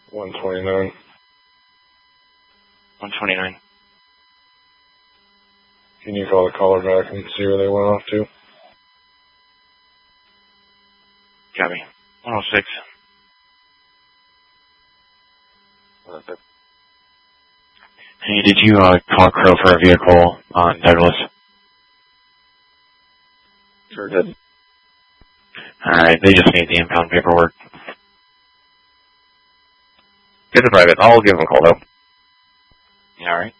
129. 129. Can you call the caller back and see where they went off to? Copy. 106. Hey, did you call Crow for a vehicle on Douglas? Sure did. Alright, they just need the impound paperwork. Get the private. I'll give him a call, though. Alright.